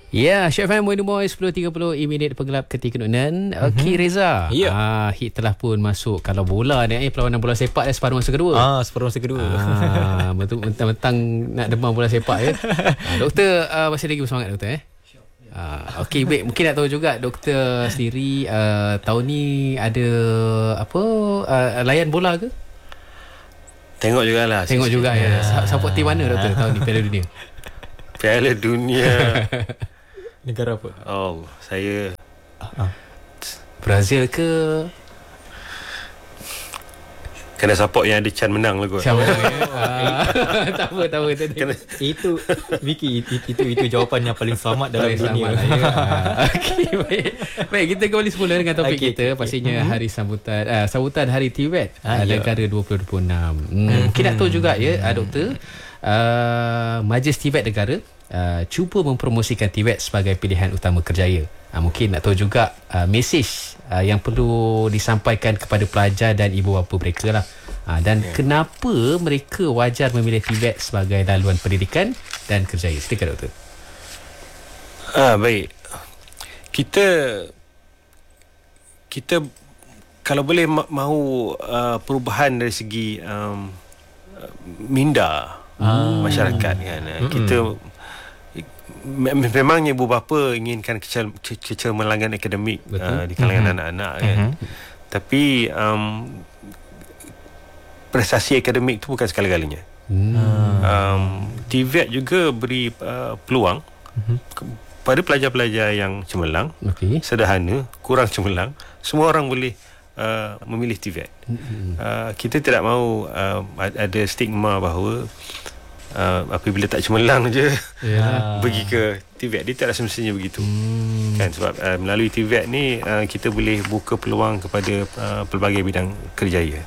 Ya, Syed FM Win Boy 10.30 minit penggelap ketika kenunan. Okey Reza. Ya. Hit telah pun masuk. Kalau bola ni perlawanan bola sepak dah separuh masa kedua. Separuh masa kedua. Betul mentang-mentang nak demam bola sepak ya. Doktor masih lagi bersemangat doktor Okey, baik. Mungkin nak tahu juga doktor sendiri tahun ni ada apa layan bola ke? Tengok jugalah. Tengok juga ya. Support tim mana doktor tahun ni Piala Dunia? Piala Dunia. Negara apa? Saya Brazil ke? kena support yang ada Chan menang lah kot. Siapa tak apa. Itu Vicky, itu jawapan yang paling selamat dalam dunia. Okey, baik, kita kembali semula dengan topik kita. Pastinya hari sambutan Hari TVET negara 2026. Mungkin nak tahu juga ya doktor, Majlis TVET Negara cuba mempromosikan TVET sebagai pilihan utama kerjaya. Mungkin nak tahu juga mesej yang perlu disampaikan kepada pelajar dan ibu bapa mereka lah. Dan kenapa mereka wajar memilih TVET sebagai laluan pendidikan dan kerjaya. Silakan doktor. Baik. Kita kalau boleh mahu perubahan dari segi minda masyarakat kan. Kita memangnya ibu bapa inginkan kecemerlangan akademik di kalangan anak-anak kan. Tapi prestasi akademik tu bukan segala-galanya. TVET juga beri peluang pada pelajar-pelajar yang cemerlang, sederhana, kurang cemerlang, semua orang boleh memilih TVET. Kita tidak mahu ada stigma bahawa apabila tak cemerlang je pergi ke TVET. Dia tak semestinya begitu kan, sebab melalui TVET ni kita boleh buka peluang kepada pelbagai bidang kerjaya.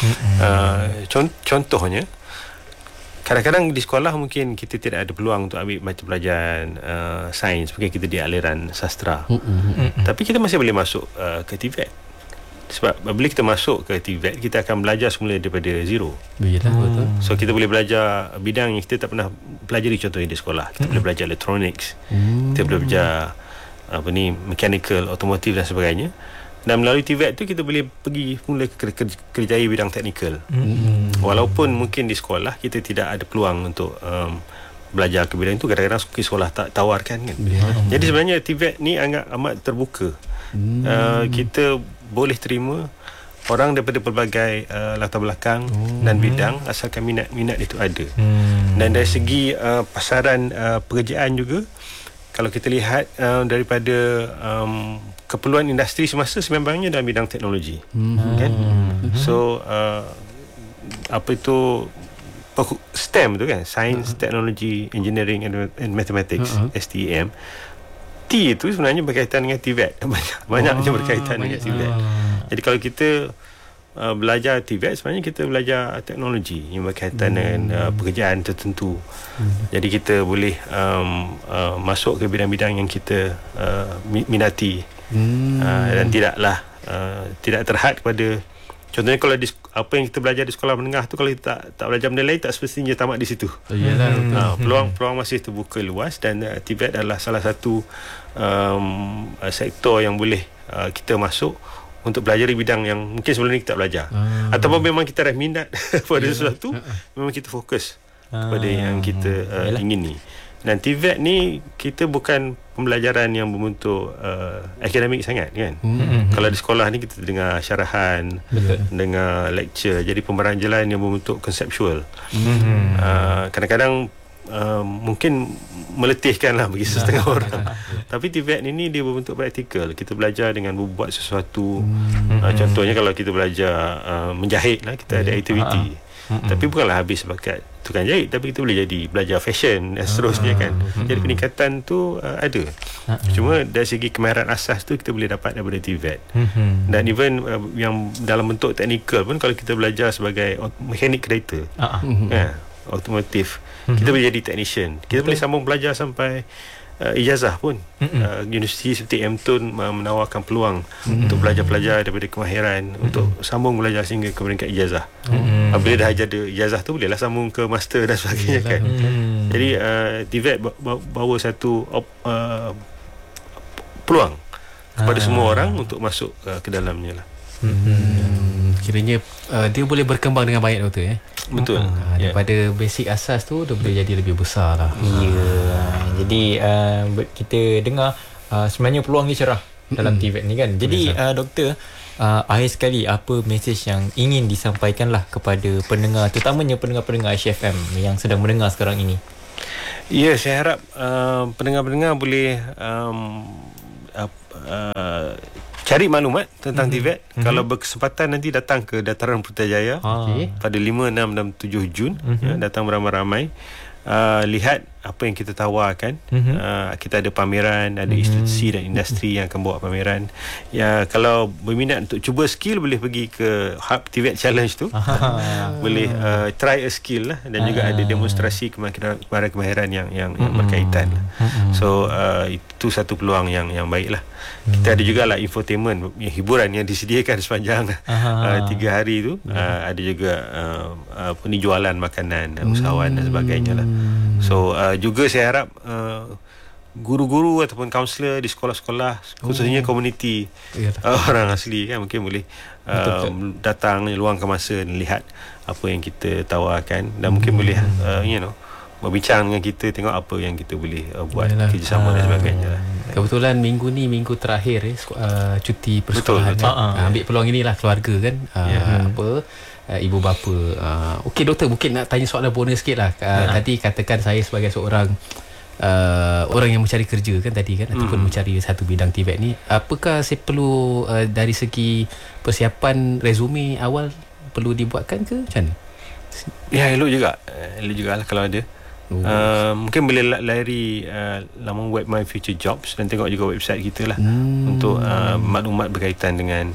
Contohnya, kadang-kadang di sekolah mungkin kita tidak ada peluang untuk ambil macam pelajaran sains, mungkin kita di aliran sastra, tapi kita masih boleh masuk ke TVET. Sebab bila kita masuk ke TVET, kita akan belajar semula daripada zero. Betul. So kita boleh belajar bidang yang kita tak pernah pelajari, contohnya di sekolah. Kita boleh belajar electronics, kita boleh belajar mechanical, automotive dan sebagainya. Dan melalui TVET tu kita boleh pergi mula ke kerjaya bidang teknikal. Walaupun mungkin di sekolah kita tidak ada peluang untuk belajar ke bidang itu, kadang-kadang sekolah tak tawarkan kan. Jadi sebenarnya TVET ni amat terbuka. Kita boleh terima orang daripada pelbagai latar belakang dan bidang, asalkan minat itu ada. Dan dari segi pasaran pekerjaan juga, kalau kita lihat daripada keperluan industri semasa, sebenarnya dalam bidang teknologi kan. So apa itu STEM tu kan, Science, Technology, Engineering and Mathematics, STEM. T itu sebenarnya berkaitan dengan TVET. Banyak je berkaitan dengan TVET. Jadi kalau kita belajar TVET, sebenarnya kita belajar teknologi yang berkaitan dengan pekerjaan tertentu. Jadi kita boleh masuk ke bidang-bidang yang kita minati, dan tidak terhad kepada. Contohnya kalau apa yang kita belajar di sekolah menengah tu, kalau kita tak belajar benda lain, tak semestinya tamat di situ. Peluang masih terbuka luas, dan TVET adalah salah satu sektor yang boleh kita masuk untuk belajar di bidang yang mungkin sebelum ni kita tak belajar. Ataupun memang kita dah minat pada sesuatu, memang kita fokus pada yang kita ingini. Dan TVET ni kita bukan pembelajaran yang berbentuk akademik sangat kan. Kalau di sekolah ni kita dengar syarahan, dengar lecture, jadi pemberanjalan yang berbentuk konseptual. Kadang-kadang mungkin meletihkan lah bagi setengah orang. Tapi TVET ni dia berbentuk praktikal. Kita belajar dengan berbuat sesuatu. Contohnya kalau kita belajar menjahit lah, kita ada aktiviti. Tapi bukanlah habis sebagai tukang jahit, tapi kita boleh jadi belajar fashion dan seterusnya kan. Jadi peningkatan tu ada. Cuma dari segi kemahiran asas tu kita boleh dapat daripada TVET. Dan even yang dalam bentuk teknikal pun, kalau kita belajar sebagai mekanik kereta, automotif, kita boleh jadi technician. Kita boleh sambung belajar sampai ijazah pun. Universiti seperti MTUN menawarkan peluang untuk pelajar-pelajar daripada kemahiran untuk sambung belajar sehingga ke peringkat ijazah. Apabila dah ada ijazah tu, bolehlah sambung ke master dan sebagainya kan. Jadi TVET bawa satu peluang kepada semua orang untuk masuk ke dalamnya lah. Kiranya dia boleh berkembang dengan baik, doktor. Betul. Daripada basic asas tu, dia boleh jadi lebih besar lah. Jadi kita dengar sebenarnya peluang ni cerah dalam TVET ni kan. Jadi doktor, akhir sekali apa mesej yang ingin disampaikan lah kepada pendengar, terutamanya pendengar-pendengar HFM yang sedang mendengar sekarang ini? Ya, saya harap pendengar-pendengar boleh cari maklumat tentang TVET. Kalau berkesempatan nanti datang ke Dataran Putrajaya pada 5, 6 dan 7 Jun, datang beramai-ramai, lihat apa yang kita tawarkan. Kita ada pameran, ada institusi dan industri yang akan bawa pameran. Ya, kalau berminat untuk cuba skill, boleh pergi ke Hub TVET Challenge tu. Boleh try a skill lah, dan juga ada demonstrasi kemahiran yang berkaitan. So itu satu peluang yang baik lah. Kita ada juga lah infotainment, hiburan yang disediakan sepanjang 3 hari tu. Ada juga penjualan makanan, usahawan dan sebagainya lah. So juga saya harap guru-guru ataupun kaunselor di sekolah-sekolah, khususnya komuniti orang asli kan, mungkin boleh datang, luangkan masa dan lihat apa yang kita tawarkan, dan mungkin boleh berbincang dengan kita, tengok apa yang kita boleh buat kerjasama dan sebagainya lah. Kebetulan minggu ni minggu terakhir cuti persekolahan. Ambil peluang inilah keluarga kan, ibu bapa. Okey doktor, mungkin nak tanya soalan bonus sikit lah. Tadi katakan saya sebagai seorang orang yang mencari kerja kan tadi kan, ataupun mencari satu bidang TVET ni, apakah saya perlu dari segi persiapan resume awal perlu dibuatkan ke macam mana? Ya, elok juga lah kalau ada. Mungkin boleh layari laman web My Future Jobs dan tengok juga website kita lah untuk maklumat berkaitan dengan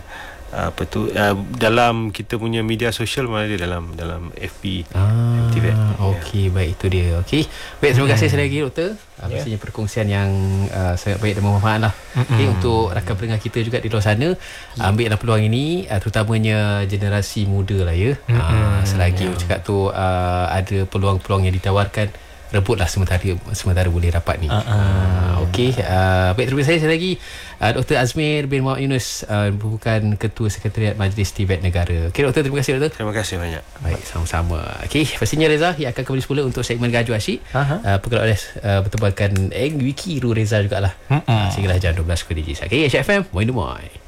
dalam kita punya media sosial, mana dia dalam FB TVET. Okey, baik, itu dia. Okey, baik, terima kasih sekali lagi doktor. Pastinya perkongsian yang sangat baik dan bermanfaat lah. Untuk rakan pendengar kita juga di luar sana, ambillah peluang ini, terutamanya generasi muda lah ya. Selagi cakap tu ada peluang-peluang yang ditawarkan, rebutlah sementara boleh dapat ni. Okey, baik, terima kasih sekali lagi Dr. Azmir bin Muhammad Yunus, merupakan Ketua Sekretariat Majlis TVET Negara. Okey doktor, terima kasih doktor. Terima kasih banyak. Baik, sama-sama. Okey, pastinya Reza yang akan kembali semula untuk segmen Gajo Asyik. Perkenalan oleh bertebakan Wiki Ru Reza jugalah. Sehinggalah jam 12 ke DJ. Okey, HFM, Moin Moin.